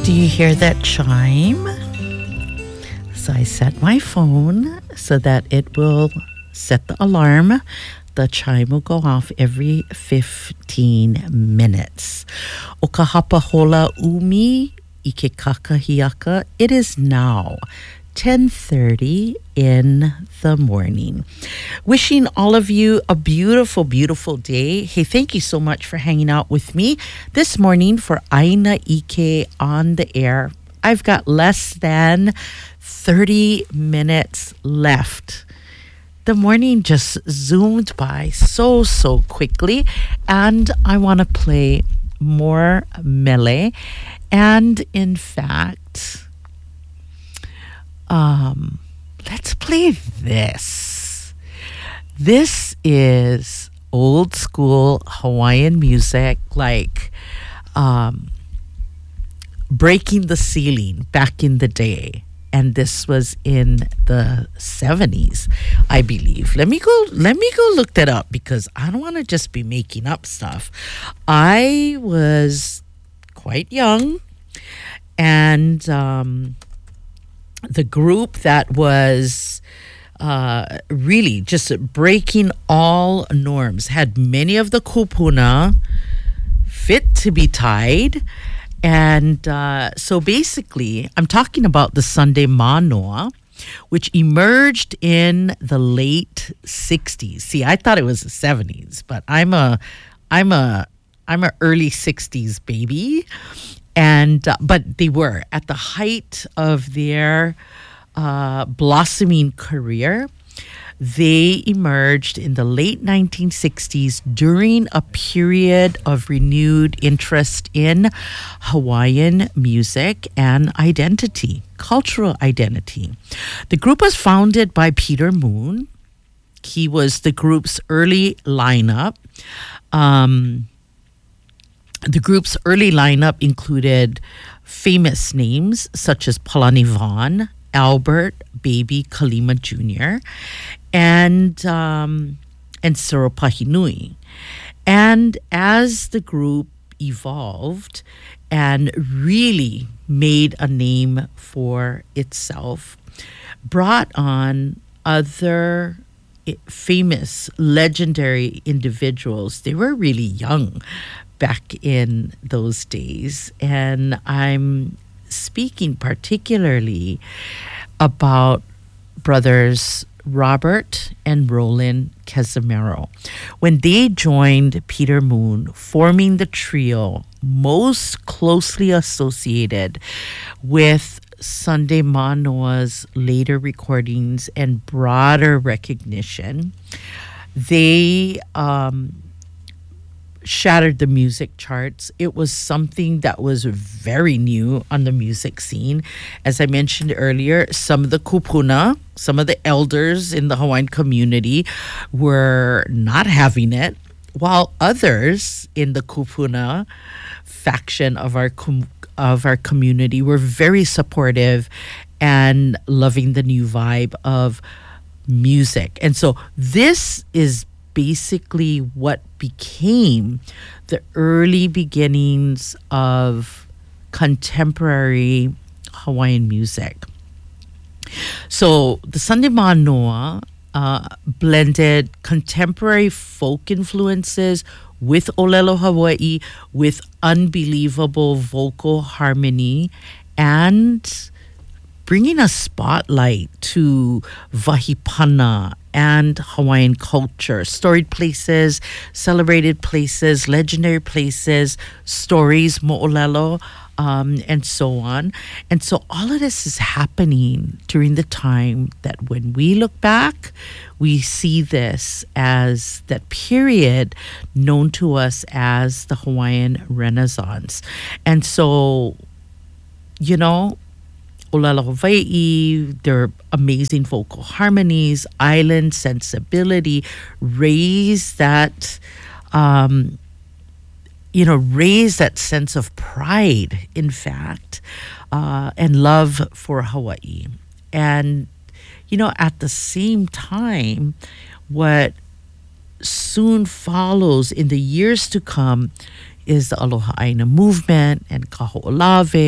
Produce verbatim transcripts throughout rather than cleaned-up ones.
Do you hear that chime? So I set my phone so that it will set the alarm. The chime will go off every fifteen minutes. O ka hapa hola umi I ke kakahiaka. It is now ten thirty in the morning. Wishing all of you a beautiful, beautiful day. Hey, thank you so much for hanging out with me this morning for Aina Ike on the air. I've got less than thirty minutes left. The morning just zoomed by so, so quickly, and I want to play more mele. And in fact, um, let's play this. This is old school Hawaiian music, like um, Breaking the Ceiling back in the day. And this was in the seventies, I believe. Let me go let me go look that up because I don't want to just be making up stuff. I was quite young, and um, the group that was uh, really just breaking all norms had many of the kupuna fit to be tied. And uh, so basically, I'm talking about the Sunday Manoa, which emerged in the late sixties. See, I thought it was the seventies, but I'm a, I'm a, I'm a early sixties baby, and uh, but they were at the height of their uh, blossoming career. They emerged in the late nineteen sixties during a period of renewed interest in Hawaiian music and identity, cultural identity. The group was founded by Peter Moon. He was the group's early lineup. Um, the group's early lineup included famous names such as Palani Vaughn, Albert Baby Kalima Junior, and um, and Soropahinui. And as the group evolved and really made a name for itself, brought on other famous, legendary individuals. They were really young back in those days. And I'm speaking particularly about brothers Robert and Roland Casimiro. When they joined Peter Moon, forming the trio most closely associated with Sunday Manoa's later recordings and broader recognition, they um, shattered the music charts. It was something that was very new on the music scene. As I mentioned earlier, some of the kupuna, some of the elders in the Hawaiian community were not having it, while others in the kupuna faction of our com- of our community were very supportive and loving the new vibe of music. And so this is basically what became the early beginnings of contemporary Hawaiian music. So the Sunday Manoa uh, blended contemporary folk influences with Olelo Hawaii, with unbelievable vocal harmony, and bringing a spotlight to Vahipana and Hawaiian culture, storied places, celebrated places, legendary places, stories, mo'olelo, um, and so on. And so all of this is happening during the time that when we look back, we see this as that period known to us as the Hawaiian Renaissance. And so, you know, Olelo Hawaii, their amazing vocal harmonies, island sensibility, raise that, um, you know, raise that sense of pride, in fact, uh, and love for Hawaii. And, you know, at the same time, what soon follows in the years to come is the Aloha Aina movement and Kaho'olawe,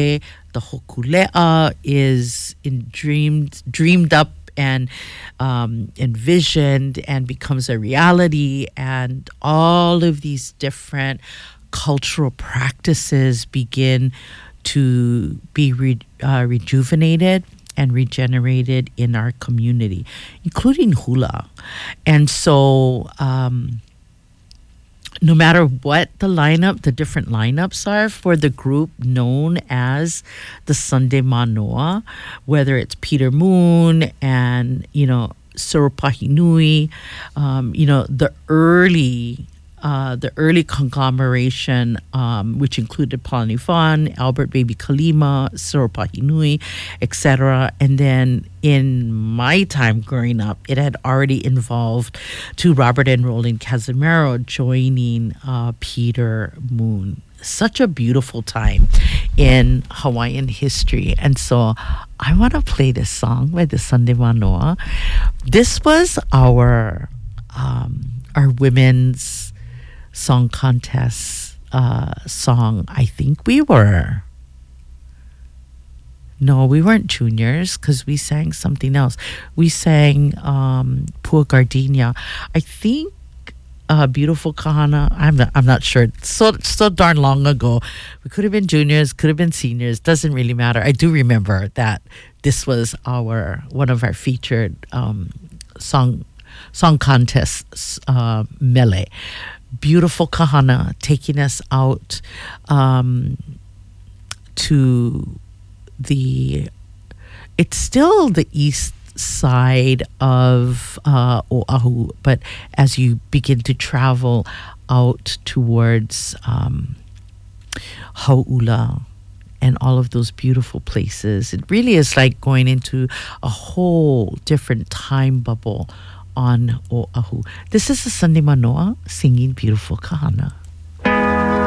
The hokulea is in dreamed dreamed up and um, envisioned and becomes a reality, and all of these different cultural practices begin to be re- uh, rejuvenated and regenerated in our community, including hula. And so um, no matter what the lineup, the different lineups are for the group known as the Sunday Manoa, whether it's Peter Moon and, you know, Surupahinui, um, you know, the early uh, the early conglomeration, um, which included Palani Fawn, Albert Baby Kalima, Surupahinui, et cetera. And then in my time growing up, it had already involved to Robert and Roland Casimiro joining uh, Peter Moon. Such a beautiful time in Hawaiian history. And so I want to play this song by the Sunday Manoa. This was our um, our women's song contest uh, song. I think we were. No, we weren't juniors because we sang something else. We sang um, Pua Gardenia. I think uh, Beautiful Kahana. I'm not, I'm not sure. It's so, so darn long ago. We could have been juniors, could have been seniors. Doesn't really matter. I do remember that this was our one of our featured um, song song contests uh, mele. Beautiful Kahana taking us out um, to the, it's still the east side of uh, Oahu, but as you begin to travel out towards um, Hauula and all of those beautiful places, it really is like going into a whole different time bubble on Oahu. This is the Sunday Manoa singing Beautiful Kahana.